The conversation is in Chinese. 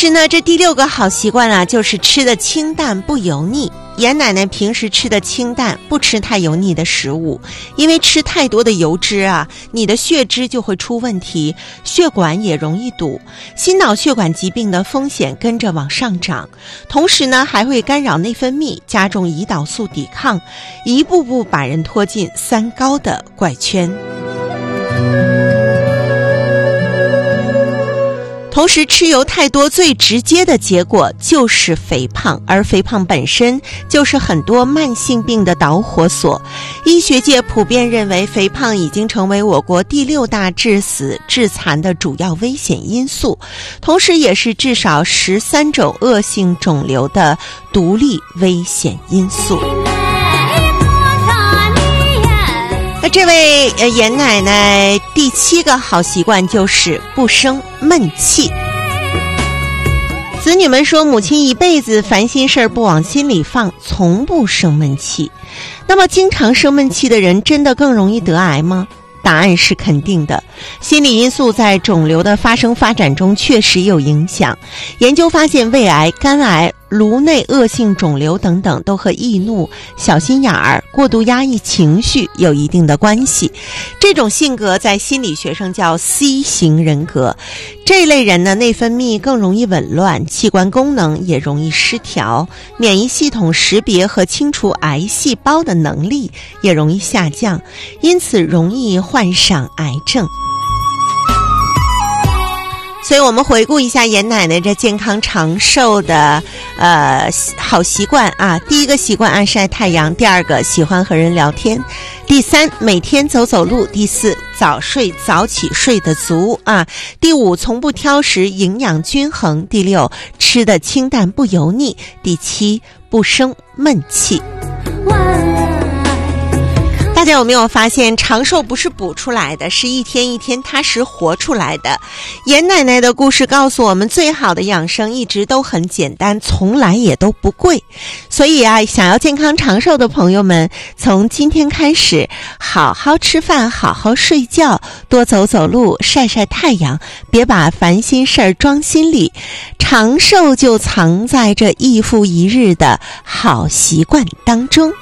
实呢，这第6个好习惯啊，就是吃的清淡不油腻。严奶奶平时吃的清淡，不吃太油腻的食物，因为吃太多的油脂啊，你的血脂就会出问题，血管也容易堵，心脑血管疾病的风险跟着往上涨。同时呢，还会干扰内分泌，加重胰岛素抵抗，一步步把人拖进3高的怪圈。同时，吃油太多最直接的结果就是肥胖，而肥胖本身就是很多慢性病的导火索。医学界普遍认为，肥胖已经成为我国第6大致死致残的主要危险因素，同时也是至少13种恶性肿瘤的独立危险因素。那这位严奶奶第7个好习惯就是不生闷气。子女们说，母亲一辈子烦心事儿不往心里放，从不生闷气。那么经常生闷气的人真的更容易得癌吗？答案是肯定的。心理因素在肿瘤的发生发展中确实有影响。研究发现，胃癌、肝癌、颅内恶性肿瘤等等都和易怒、小心眼儿、过度压抑情绪有一定的关系。这种性格在心理学上叫 C 型人格。这类人呢，内分泌更容易紊乱，器官功能也容易失调，免疫系统识别和清除癌细胞的能力也容易下降，因此容易患上癌症。所以我们回顾一下严奶奶这健康长寿的好习惯啊。第1个习惯爱晒太阳，第2个喜欢和人聊天，第3每天走走路，第4早睡早起睡得足啊，第5从不挑食，营养均衡，第6吃的清淡不油腻，第7不生闷气。大家有没有发现，长寿不是补出来的，是一天一天踏实活出来的。严奶奶的故事告诉我们，最好的养生一直都很简单，从来也都不贵。所以啊，想要健康长寿的朋友们，从今天开始，好好吃饭，好好睡觉，多走走路，晒晒太阳，别把烦心事儿装心里。长寿就藏在这一复一日的好习惯当中。